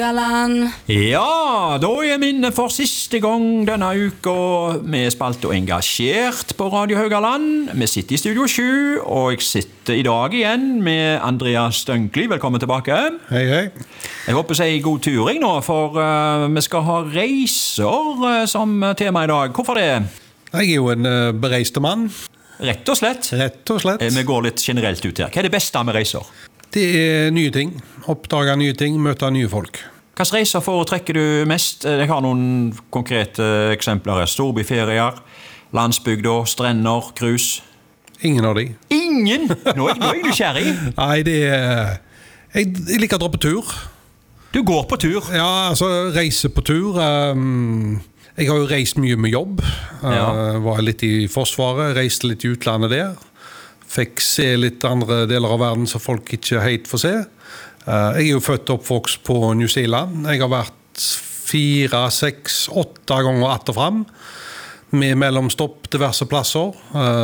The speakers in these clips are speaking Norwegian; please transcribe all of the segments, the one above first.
Ja, da vi for siste gang denne uka med spalt og engasjert på Radio Haugaland. Vi sitter i Studio 7, og jeg sitter i dag igjen med Andreas Stønkli. Velkommen tilbake. Hei, hei. Jeg håper jeg er god turing nå, for vi skal ha reiser som tema i dag. Hvorfor det? Jeg er jo en bereiste mann. Rett og slett. Rett og slett. Vi går litt generelt ut her. Hva er det beste med reiser? Det er nye ting. Oppdage nye ting, møte nye folk. Hvilke reiser foretrekker du mest? Jeg har noen konkrete eksempler her. Storbyferier, landsbygda, strender, cruise. Ingen av de. Ingen? Nå er jeg nysgjerrig. Nei, det er... Jeg liker å dra på tur. Du går på tur? Ja, altså reise på tur. Jeg har jo reist mye med jobb. Var litt i Forsvaret, reiste litt i utlandet der. Fikk se litt andre deler av verden som folk ikke helt får se. Jeg er jo født og oppvokst på New Zealand. Jeg har vært 4, 6, 8 ganger atter frem, med mellomstopp diverse plasser.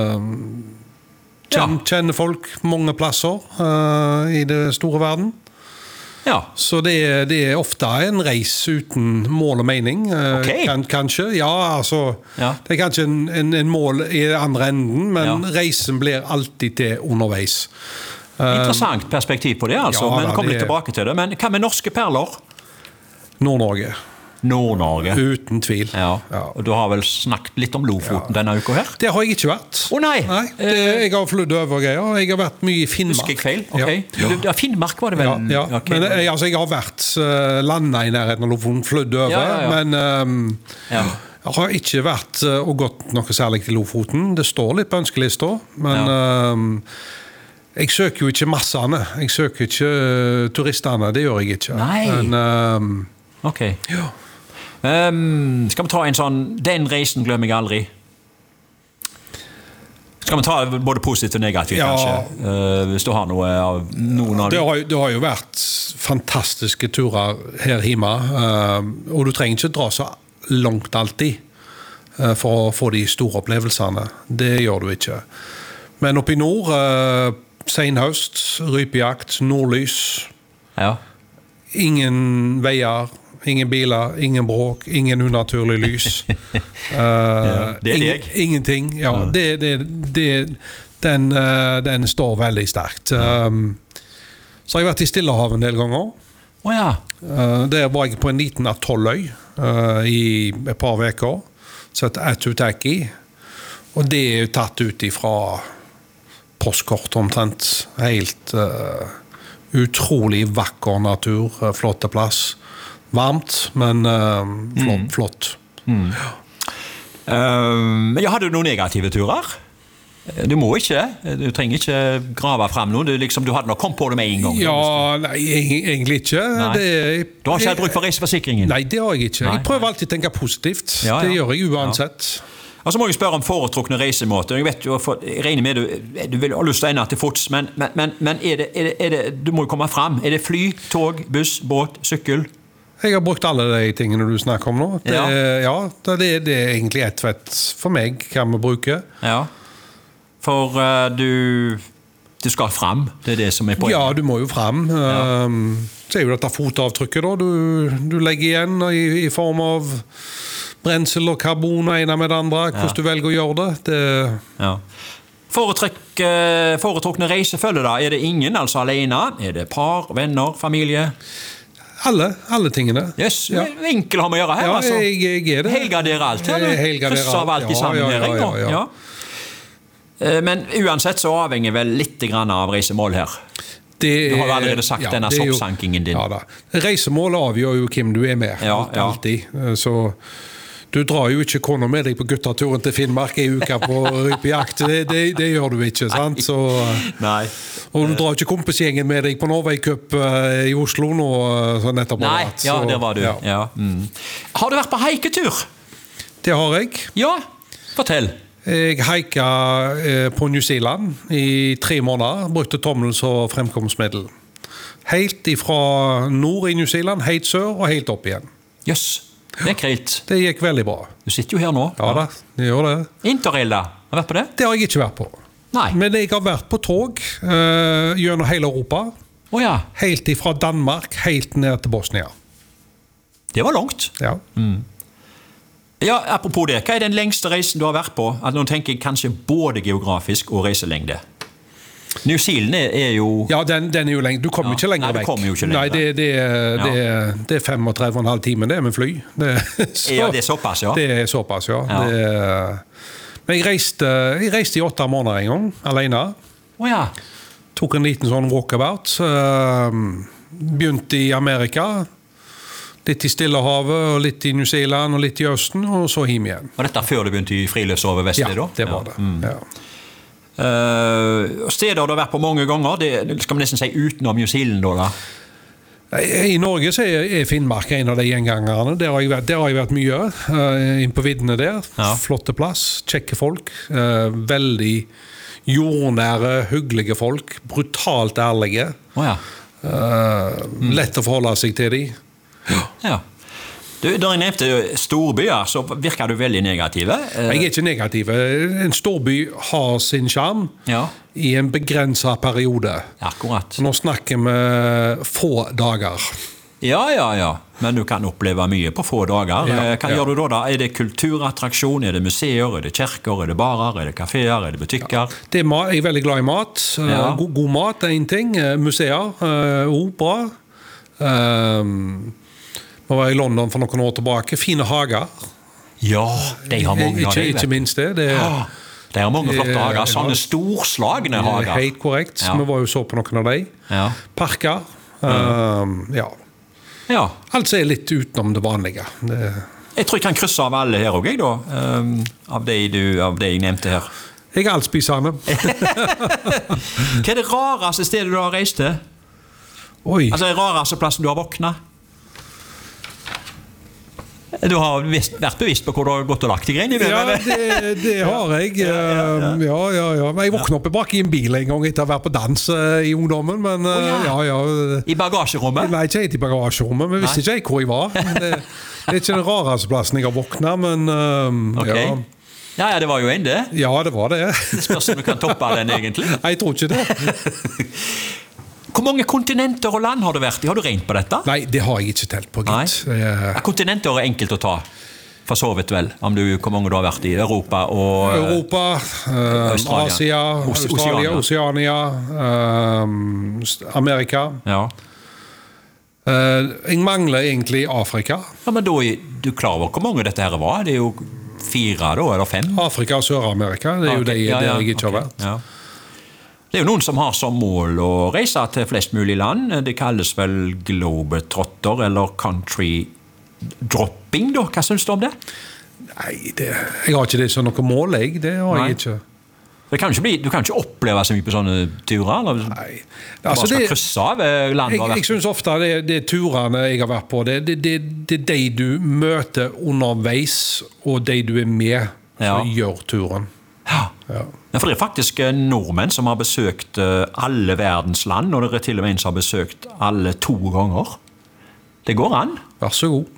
Kjenner folk mange plasser i det store verden. Ja. Så det er ofte en reis uten mål og mening. Kanskje. Ja, altså, det er kanskje en mål i andre enden, men reisen blir alltid til underveis. Interessant perspektiv på det, altså. Men kom litt tilbake til det. Men hva med norske perler? Nord-Norge. Nord-Norge. Uten tvil. Ja. Og du har vel snakket litt om Lofoten denne uka her? Det har jeg ikke vært. Nei! Jeg har flyttet over greier. Jeg har vært mye i Finnmark. Husker jeg feil? Ok. Ja, Finnmark var det vel? Ja. Men jeg har vært landet i nærheten av Lofoten, flyttet over, men jeg har ikke vært og gått noe særlig til Lofoten. Det står litt på ønskelista, men jeg søker jo ikke massene. Jeg søker ikke turistene, det gjør jeg ikke. Nei. Men, ok. Ja. Skal vi ta en sånn, den reisen glemmer jeg aldri. Skal vi ta både positivt og negativt, kanskje? Hvis du har noen av dem. Det har jo vært fantastiske turer her hjemme, og du trenger ikke dra så langt alltid for å få de store opplevelsene. Det gjør du ikke. Men oppe i nord, senhøst, rypejakt, nordlys, ingen veier, ingen biler, ingen bråk, ingen unaturlig lys. Det er deg. Ingenting. Ja, den står veldig sterkt. Så har jeg vært i Stillehavet en del ganger. Der var jeg på en liten atolløy i et par veker, så heter Atutaki. Og det er jo tatt ut ifra postkort omtrent. Helt utrolig vakker natur, flotte plass. Varmt, men flott. Men hadde du noen negative turer? Du må ikke, du trenger ikke grave frem noe. Du hadde nok kommet på det med en gang. Nei, egentlig ikke. Du har ikke hatt bruk for reiseforsikringen? Nei, det har jeg ikke. Jeg prøver alltid å tenke positivt. Det gjør jeg uansett. Og så må jeg spørre om foretrukne reisemåter. Jeg vet jo, jeg regner med du vil ha lyst til å ende til fots, men er det, du må jo komme frem. Er det fly, tog, buss, båt, sykkel? Jeg har brukt alle de tingene du snakker om nå. Det er egentlig ett fett for meg, hva vi bruker. Ja, for du skal frem, det er det som er poenget. Ja, du må jo frem. Så er jo dette fotavtrykket da, du legger igjen i form av brensel og karbon og ene med det andre, hvordan du velger å gjøre det. Foretrukne reisefølge da, er det ingen, altså alene? Er det par, venner, familie? Alle tingene. Yes, enkel har vi å gjøre her, altså. Jeg er det. Helgarderer alt, eller? Krysser av alt i sammen her, ja. Men uansett så avhenger vel litt grann av reisemål her. Du har allerede sagt denne soppsankingen din. Ja da. Reisemål avgjør jo hvem du er med. Alltid. Så du drar jo ikke kona med deg på guttaturen til Finnmark i uka på rypejakt. Det gjør du ikke, sant? Så, og du drar ikke kompisgjengen med deg på Norway Cup i Oslo nå, så nettopp. Nei, der var du. Ja. Har du vært på haiketur? Det har jeg. Ja, fortell. Jeg haiket på New Zealand i 3 måneder, brukte tommel som fremkomstmiddel. Helt ifra nord i New Zealand, helt sør og helt opp igjen. Jøss. Det er greit. Det gikk veldig bra. Du sitter jo her nå. Ja da, det gjør det. Interrail da, har du vært på det? Det har jeg ikke vært på. Nei. Men jeg har vært på tog gjennom hele Europa. Helt ifra Danmark, helt ned til Bosnia. Det var langt. Ja. Ja, apropos det, hva den lengste reisen du har vært på? At nå tenker jeg kanskje både geografisk og reiselengde. New Zealand jo... Ja, den jo lenge. Du kommer ikke lenger vekk. Nei, du kommer jo ikke lenger. Nei, det 35,5 timer, det med fly. Ja, det såpass, ja. Det såpass, ja. Men jeg reiste i 8 måneder en gang, alene. Ja. Tok en liten sånn walkabout. Begynte i Amerika. Litt i Stillehavet, og litt i New Zealand, og litt i Østen, og så hjem igjen. Var dette før du begynte i frilufts over Vestlig, da? Ja, det var det. Ja. Steder du har vært på mange ganger, det skal vi nesten si utenom New Zealand da? I Norge så Finnmark en av de gjengangerne. Der har jeg vært mye inn på viddene der. Ja. Flotte plass, kjekke folk, veldig jordnære, hyggelige folk, brutalt ærlige. Lett å forholde seg til de. Ja. Da jeg nevnte storbyer, så virker du veldig negative. Jeg ikke negativ. En storby har sin charm i en begrenset periode. Akkurat. Nå snakker vi få dager. Ja. Men du kan oppleve mye på få dager. Hva gjør du da? Det kulturattraksjon? Det museer? Det kirker? Det barer? Det kaféer? Det butikker? Jeg veldig glad i mat. God mat en ting. Museer, opera. Jeg var i London for noen år tilbake. Fine hager. Ja, de har mange av dem. Ikke minst det. De har mange flotte hager. Sånne storslagne hager. Helt korrekt. Vi var jo så på noen av dem. Parker. Altså litt utenom det vanlige. Jeg tror jeg kan krysse av alle her også, da. Av det jeg nevnte her. Jeg allspisende. Hva det rareste stedet du har reist til? Oi. Altså den rareste plassen du har våknet? Du har vært bevisst på hvor du har gått og lagt i grein? Ja, det har jeg. Ja. Men jeg våknet oppe bak i en bil en gang etter å ha vært på dans i ungdommen. Men, I bagasjerommet? Nei, ikke helt i bagasjerommet, men visste ikke hvor jeg var. Det ikke den rareste plassen jeg har våknet, men Ja, det var jo en det. Ja, det var det. Spørs om du kan toppe den egentlig. Jeg tror ikke det. Hvor mange kontinenter og land har du vært i? Har du regnet på dette? Nei, det har jeg ikke telt på, gitt. Kontinenter enkelt å ta, for så vidt vel, hvor mange du har vært i Europa og... Asia, Australia, Oceania, Amerika. Ja. Jeg mangler egentlig Afrika. Ja, men da du klar over hvor mange dette her var? Det jo 4 da, eller 5? Afrika og Sør-Amerika, det jo det der jeg ikke har vært. Ja. Det jo noen som har som mål å reise til flest mulig land. Det kalles vel globetrotter eller country dropping, da. Hva synes du om det? Nei, jeg har ikke det som noe mål, det har jeg ikke. Du kan ikke oppleve så mye på sånne turer? Eller? Nei. Altså, bare skal krysse av land? Jeg synes ofte det turene jeg har vært på, det de du møter underveis, og de du med som gjør turen. Ja. For det faktisk nordmenn som har besøkt alle verdens land, og det til og med en som har besøkt alle 2 ganger. Det går an. Vær så god.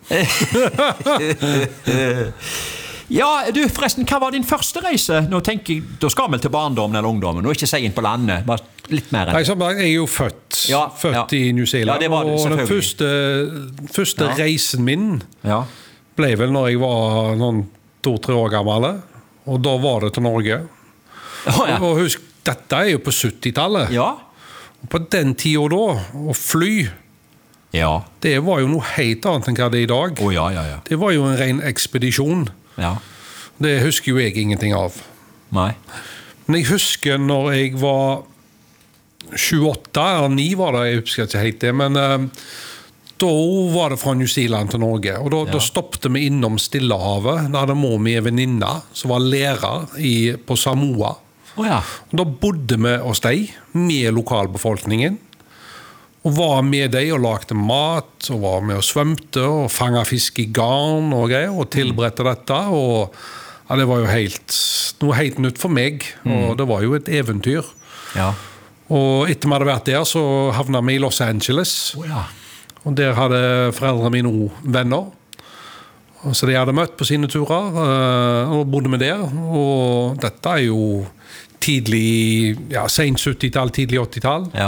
Ja, du forresten, hva var din første reise? Nå tenker jeg, da skal vi til barndommen eller ungdommen, og ikke si inn på landet, bare litt mer enn det. Nei, jeg jo født i New Zealand, og den første reisen min ble vel når jeg var noen 2-3 år gammel, og da var det til Norge. Og husk, dette jo på 70-tallet. Ja. Og på den tiden da, å fly, det var jo noe helt annet enn hva det i dag. Det var jo en ren ekspedisjon. Ja. Det husker jo jeg ingenting av. Nei. Men jeg husker når jeg var 7-8, eller 9 var det, jeg husker ikke helt det, men da var det fra New Zealand til Norge, og da stoppte vi innom Stillehavet. Da hadde mor min venninne, som var lærer på Samoa. Og da bodde vi hos dem, med lokalbefolkningen, og var med dem og lagde mat, og var med og svømte, og fanget fisk i garn og greier, og tilberedte dette, og det var jo noe helt nytt for meg, og det var jo et eventyr. Ja. Og etter vi hadde vært der, så havnet vi i Los Angeles. Og der hadde foreldrene mine venner. Så de hadde møtt på sine turer, og bodde med der. Og dette jo tidlig, sent 70-tall, tidlig 80-tall. Ja.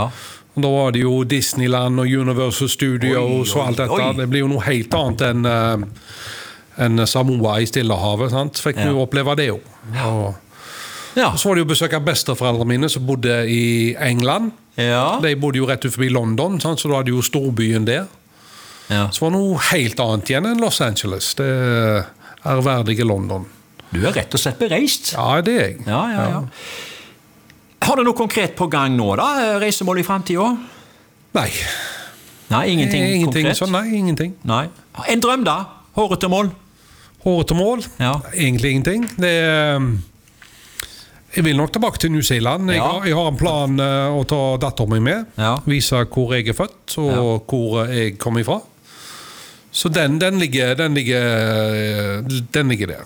Da var det jo Disneyland og Universal Studios og alt dette. Det blir jo noe helt annet enn Samoa i Stillehavet, sant? Fikk vi jo oppleve det jo. Og så var det jo besøk av besteforeldrene mine som bodde i England. De bodde jo rett ut forbi London, sant? Så da hadde jo storbyen der. Så var det noe helt annet igjen enn Los Angeles. Det ærverdige London. Du rett og slett bereist. Ja, det jeg. Ja. Har du noe konkret på gang nå da? Reisemål i fremtiden? Nei. Nei, ingenting konkret? Så nei, ingenting. Nei. En drøm da? Hårete mål? Hårete mål? Egentlig ingenting. Jeg vil nok tilbake til New Zealand. Jeg har en plan å ta datteren min med. Vise hvor jeg født og hvor jeg kommer ifra. Så den ligger der.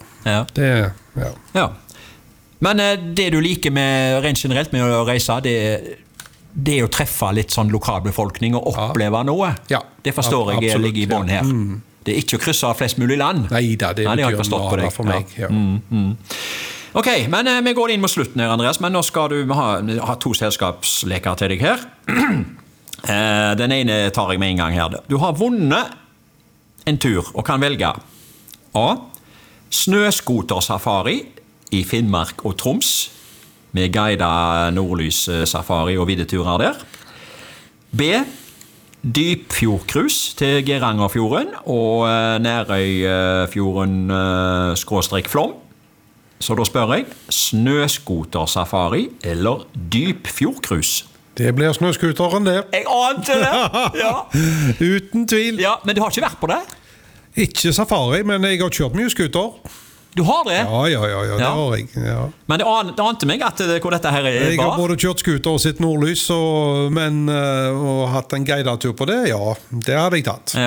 Men det du liker med, rent generelt med å reise, det er å treffe litt sånn lokalbefolkning og oppleve noe. Det forstår jeg ligger i bånd her. Det er ikke å krysse av flest mulig land. Neida, det har jeg forstått på deg. For meg. Ok, men vi går inn mot slutten her, Andreas, men nå skal du ha 2 selskapsleker til deg her. Den ene tar jeg med en gang her. Du har vunnet en tur og kan velge A. Snøskotersafari i Finnmark og Troms med guidet nordlyssafari og videturer der. B. Dypfjordkrus til Gerangerfjorden og Nærøyfjorden /Flåm. Så da spør jeg, snøskotersafari eller dypfjordkrus? Det blir snøskuteren det. Jeg ante det! Uten tvil. Men du har ikke vært på det? Ikke safari, men jeg har kjørt mye skuter. Du har det? Ja, det har jeg. Men det ante meg at hvor dette her er Jeg har både kjørt skuter og sitt nordlys, og hatt en guidetur på det. Ja, det hadde jeg tatt.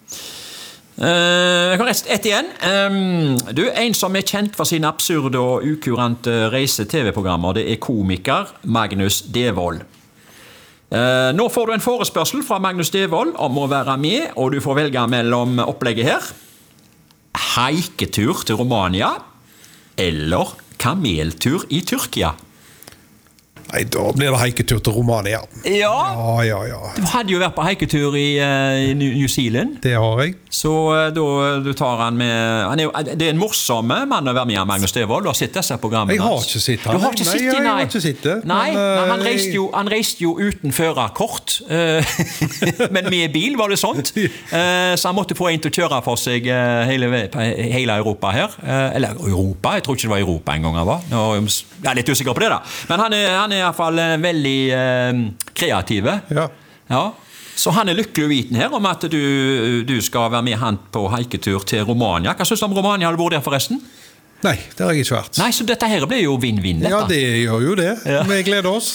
Jeg har ett igjen. En som er kjent for sine absurde og ukurante reise-tv-programmer, det er komiker Magnus Devold. Nå får du en forespørsel fra Magnus Devold om å være med, og du får velge mellom opplegget her. Haiketur til Romania eller kameltur i Tyrkia? Nei, da blir det haiketur til Romania. Ja. Du hadde jo vært på haiketur i New Zealand. Det har jeg. Så da du tar han med... det er en morsom mann å være med, Magnus Devold. Du har sett disse programmene. Jeg har ikke sett han. Du har ikke sett jeg har ikke sett det. Nei, han reiste jo uten førerkort. Men med bil, var det sånt? Så han måtte få en til å kjøre for seg hele Europa her. Eller Europa, jeg tror ikke det var Europa en gang han var. Jeg er litt usikker på det da. Men han er i hvert fall veldig kreative. Så han er lykkelig uviten her om at du skal være med han på haiketur til Romania. Hva synes du om Romania? Har du vært der forresten? Nei, det har jeg ikke vært. Nei, så dette her blir jo vinn-vinn. Ja, det gjør jo det. Vi gleder oss.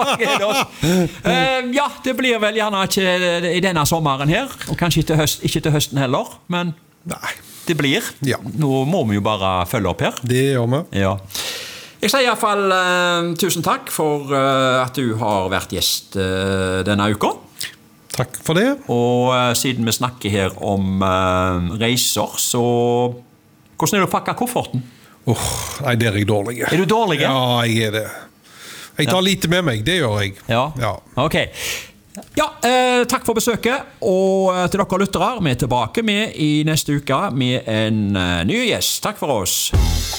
Det blir vel gjerne ikke i denne sommeren her, og kanskje ikke til høsten heller, men det blir. Nå må vi jo bare følge opp her. Det gjør vi. Jeg sier i hvert fall tusen takk for at du har vært gjest denne uka. Takk for det. Og siden vi snakker her om reiser, så hvordan er det å pakke kofferten? Nei, det er jeg dårlig. Er du dårlig? Ja, jeg er det. Jeg tar lite med meg, det gjør jeg. Ok. Takk for besøket, og til dere lyttere, vi er tilbake med i neste uke med en ny gjest. Takk for oss.